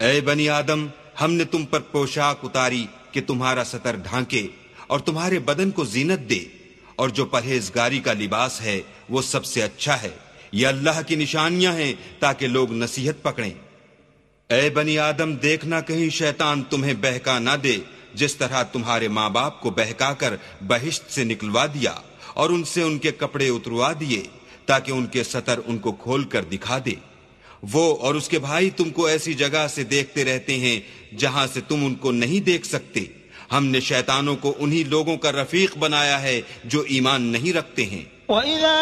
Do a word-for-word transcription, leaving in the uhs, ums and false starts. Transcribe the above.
ए बनी आदम, हमने तुम पर पोशाक उतारी कि तुम्हारा सतर ढांके और तुम्हारे बदन को जीनत दे, और जो परहेजगारी का लिबास है वो सबसे अच्छा है। ये अल्लाह की निशानियां हैं ताकि लोग नसीहत पकड़ें। ए बनी आदम, देखना कहीं शैतान तुम्हें बहका ना दे, जिस तरह तुम्हारे माँ बाप को बहकाकर बहिश्त से निकलवा दिया और उनसे उनके कपड़े उतरवा दिए ताकि उनके सतर उनको खोल कर दिखा दे। वो और उसके भाई तुमको ऐसी जगह से देखते रहते हैं जहां से तुम उनको नहीं देख सकते। हमने शैतानों को उन्हीं लोगों का रफीक बनाया है जो ईमान नहीं रखते हैं।